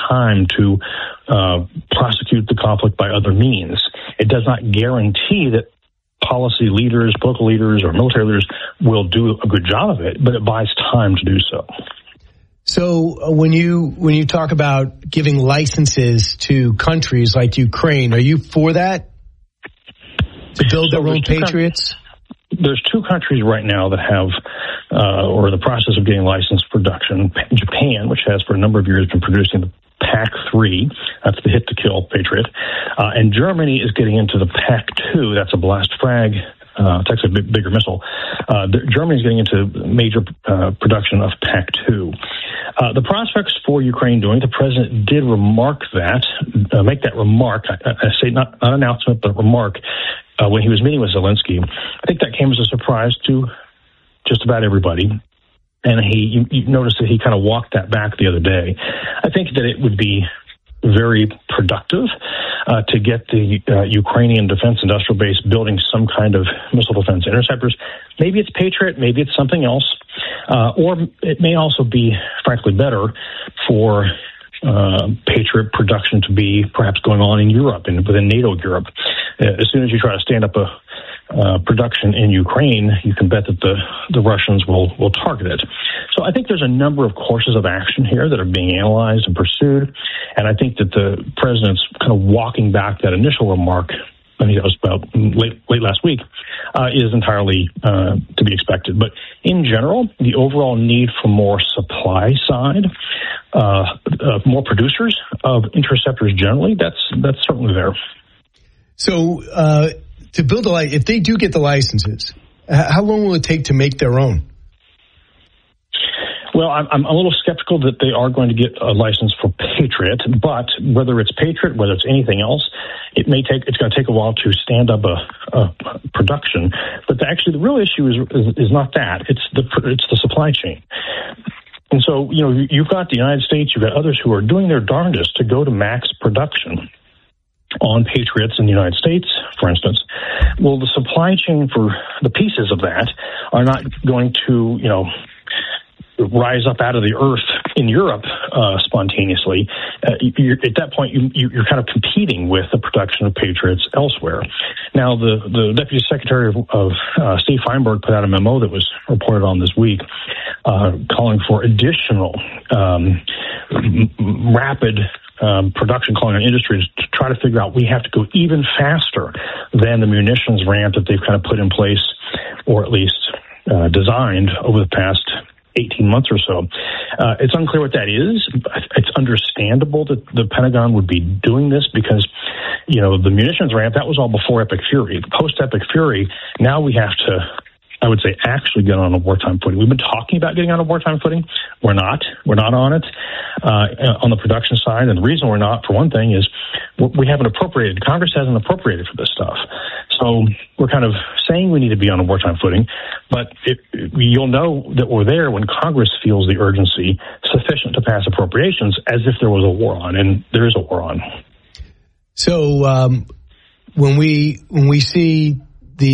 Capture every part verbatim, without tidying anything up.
time to uh, prosecute the conflict by other means. It does not guarantee that policy leaders, political leaders, or military leaders will do a good job of it, but it buys time to do so. So uh, when you when you talk about giving licenses to countries like Ukraine, are you for that? To build so their own Patriots? Com- there's two countries right now that have, uh, or in the process of getting licensed production. Japan, which has for a number of years been producing the P A C three, that's the hit-to-kill Patriot, uh, and Germany is getting into the P A C two, that's a blast frag, uh, it's actually a big, bigger missile. Uh, Germany is getting into major uh, production of P A C two. Uh, the prospects for Ukraine doing it, the president did remark that, uh, make that remark, I, I say not, not announcement, but remark, uh, when he was meeting with Zelensky. I think that came as a surprise to just about everybody. And he, you, you notice that he kind of walked that back the other day. I think that it would be very productive uh, to get the uh, Ukrainian defense industrial base building some kind of missile defense interceptors. Maybe it's Patriot, maybe it's something else, uh, or it may also be, frankly, better for uh, Patriot production to be perhaps going on in Europe and within NATO Europe. Uh, as soon as you try to stand up a Uh, production in Ukraine, you can bet that the, the Russians will, will target it. So I think there's a number of courses of action here that are being analyzed and pursued, and I think that the president's kind of walking back that initial remark, I think that was about late, late last week, uh, is entirely uh, to be expected. But in general, the overall need for more supply side, uh, uh, more producers of interceptors generally, that's, that's certainly there. So, uh To build a license, if they do get the licenses, how long will it take to make their own? Well, I'm, I'm a little skeptical that they are going to get a license for Patriot, but whether it's Patriot, whether it's anything else, it may take, it's going to take a while to stand up a, a production. But the, actually, the real issue is, is is not that. It's the it's the supply chain. And so, you know, you've got the United States, you've got others who are doing their darndest to go to max production on Patriots in the United States, for instance. Well, the supply chain for the pieces of that are not going to, you know, rise up out of the earth in Europe uh, spontaneously. Uh, you're, at that point, you, you're kind of competing with the production of Patriots elsewhere. Now, the, the Deputy Secretary of, of uh, Steve Feinberg put out a memo that was reported on this week uh, calling for additional um, m- rapid Um, production, calling on industries to try to figure out we have to go even faster than the munitions ramp that they've kind of put in place, or at least uh, designed over the past eighteen months or so. Uh, it's unclear what that is. It's understandable that the Pentagon would be doing this because, you know, the munitions ramp, that was all before Epic Fury. Post-Epic Fury, now we have to, I would say, actually get on a wartime footing. We've been talking about getting on a wartime footing. We're not. We're not on it uh, on the production side. And the reason we're not, for one thing, is we haven't appropriated. Congress hasn't appropriated for this stuff. So we're kind of saying we need to be on a wartime footing, but it, you'll know that we're there when Congress feels the urgency sufficient to pass appropriations as if there was a war on, and there is a war on. So um, when we when we see the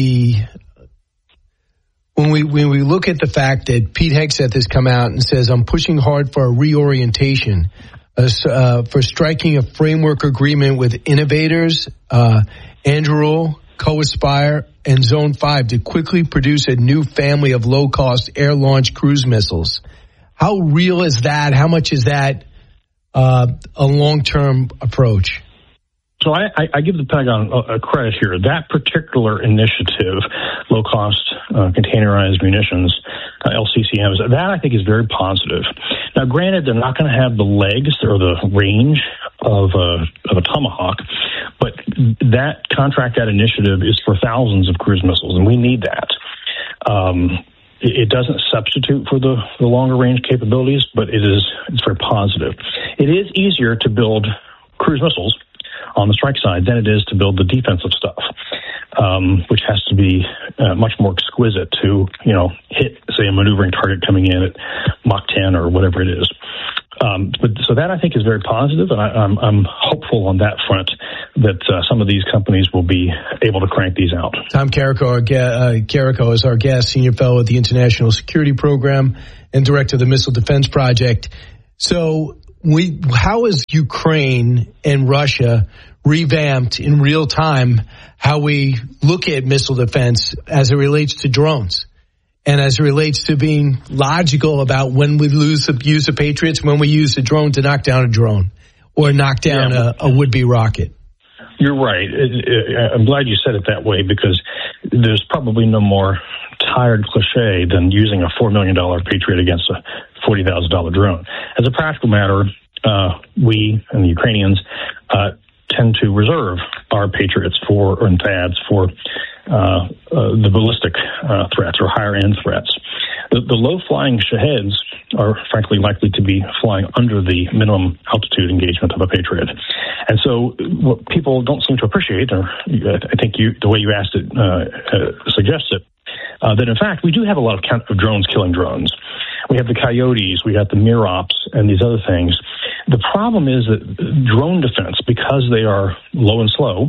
When we when we look at the fact that Pete Hegseth has come out and says, I'm pushing hard for a reorientation, uh, uh, for striking a framework agreement with innovators, uh, Anduril, Co-Aspire, and Zone five to quickly produce a new family of low-cost air-launched cruise missiles. How real is that? How much is that uh, a long-term approach? So I, I, I give the Pentagon a, a credit here. That particular initiative, low-cost uh, containerized munitions, uh, L C C Ms, that I think is very positive. Now, granted, they're not going to have the legs or the range of a, of a Tomahawk, but that contract, that initiative is for thousands of cruise missiles, and we need that. Um, it, it doesn't substitute for the, the longer-range capabilities, but it is it's very positive. It is easier to build cruise missiles on the strike side than it is to build the defensive stuff, um, which has to be uh, much more exquisite to, you know, hit, say, a maneuvering target coming in at Mach ten or whatever it is. Um, but so that I think is very positive, and I, I'm, I'm hopeful on that front that uh, some of these companies will be able to crank these out. Tom Carrico, our ga- uh, Carrico is our guest, senior fellow at the International Security Program and director of the Missile Defense Project. So we how is Ukraine and Russia revamped in real time how we look at missile defense as it relates to drones and as it relates to being logical about when we lose the use of Patriots, when we use a drone to knock down a drone or knock down yeah. a, a would-be rocket? You're right. I'm glad you said it that way, because there's probably no more tired cliche than using a four million dollars Patriot against a forty thousand dollars drone. As a practical matter, uh, we and the Ukrainians uh, tend to reserve our Patriots for, or T A D S for uh, uh, the ballistic uh, threats or higher-end threats. The, the low-flying Shaheds are, frankly, likely to be flying under the minimum altitude engagement of a Patriot. And so what people don't seem to appreciate, or I think you, the way you asked it uh, uh, suggests it, uh, that, in fact, we do have a lot of, count of drones killing drones. We have the Coyotes, we got the Mirops, and these other things. The problem is that drone defense, because they are low and slow,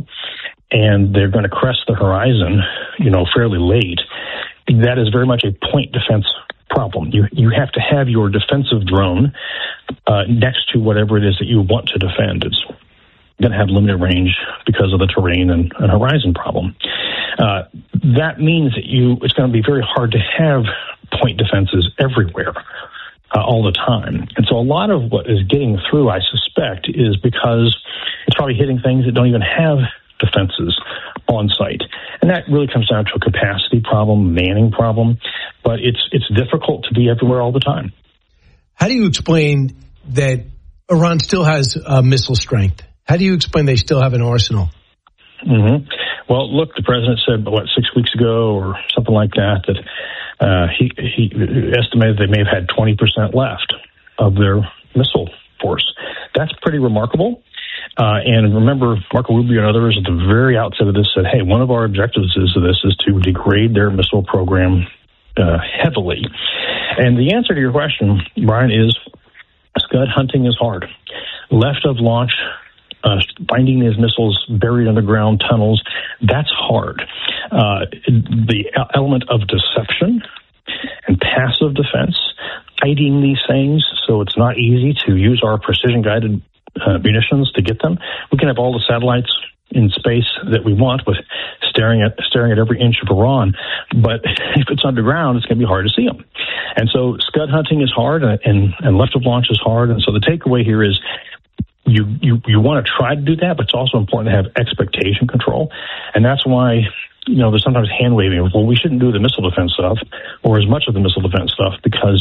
and they're going to crest the horizon, you know, fairly late, that is very much a point defense problem. You you have to have your defensive drone uh, next to whatever it is that you want to defend. It's going to have limited range because of the terrain and, and horizon problem. Uh, that means that you it's going to be very hard to have point defenses everywhere uh, all the time. And so a lot of what is getting through, I suspect, is because it's probably hitting things that don't even have defenses on site. And that really comes down to a capacity problem, manning problem, but it's it's difficult to be everywhere all the time. How do you explain that Iran still has uh, missile strength? How do you explain they still have an arsenal? Mm-hmm. Well, look, the president said, what, six weeks ago or something like that, that uh, he, he estimated they may have had twenty percent left of their missile force. That's pretty remarkable. Uh, and remember, Marco Rubio and others at the very outset of this said, hey, one of our objectives is of this is to degrade their missile program uh, heavily. And the answer to your question, Brian, is scud hunting is hard. Left of launch, uh, finding these missiles buried underground tunnels, that's hard. Uh, the element of deception and passive defense, hiding these things so it's not easy to use our precision-guided Uh, munitions to get them. We can have all the satellites in space that we want with staring at staring at every inch of Iran, but if it's underground, it's going to be hard to see them. And so scud hunting is hard, and, and, and left of launch is hard. And so the takeaway here is you, you, you want to try to do that, but it's also important to have expectation control. And that's why, you know, there's sometimes hand waving of, well, we shouldn't do the missile defense stuff or as much of the missile defense stuff because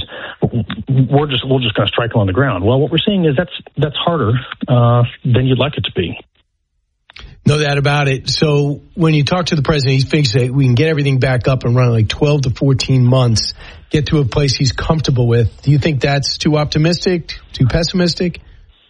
we're just we're just going to strike them on the ground. Well, what we're seeing is that's that's harder uh, than you'd like it to be. No doubt about it. So when you talk to the president, he thinks that we can get everything back up and running like twelve to fourteen months, get to a place he's comfortable with. Do you think that's too optimistic, too pessimistic?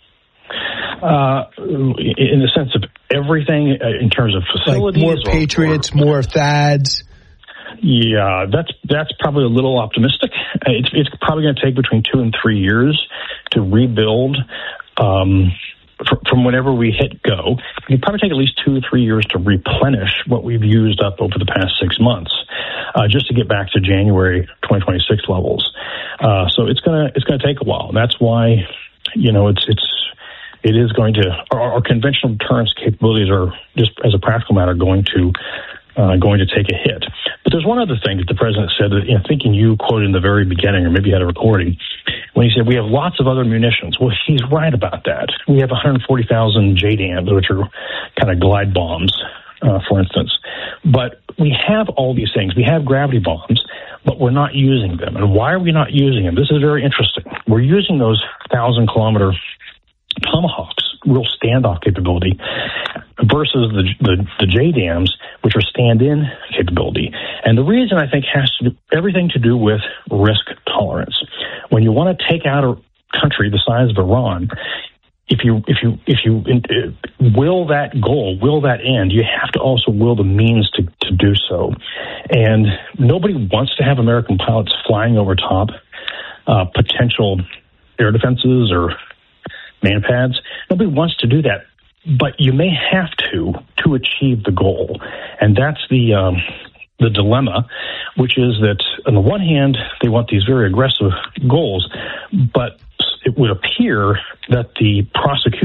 Uh, in the sense of everything, uh, in terms of facilities, like more Patriots, or, or, more T A D S. Yeah, that's that's probably a little optimistic. It's it's probably going to take between two and three years to rebuild. Um, fr- from whenever we hit go, it'll probably take at least two or three years to replenish what we've used up over the past six months, uh, just to get back to January twenty twenty-six levels. Uh, so it's gonna it's gonna take a while. And that's why, you know, it's it's. It is going to, our, our conventional deterrence capabilities are, just as a practical matter, going to uh, going to take a hit. But there's one other thing that the president said, that, you know, thinking you quoted in the very beginning, or maybe you had a recording, when he said we have lots of other munitions. Well, he's right about that. We have one hundred forty thousand J DAMs, which are kind of glide bombs, uh, for instance. But we have all these things. We have gravity bombs, but we're not using them. And why are we not using them? This is very interesting. We're using those thousand kilometer Tomahawks, real standoff capability, versus the, the the J DAMs, which are stand-in capability. And the reason, I think, has to do, everything to do with risk tolerance. When you want to take out a country the size of Iran, if you if you if you will that goal, will that end, you have to also will the means to, to do so. And nobody wants to have American pilots flying over top uh, potential air defenses or man pads. Nobody wants to do that, but you may have to to achieve the goal, and that's the um, the dilemma, which is that on the one hand they want these very aggressive goals, but it would appear that the prosecution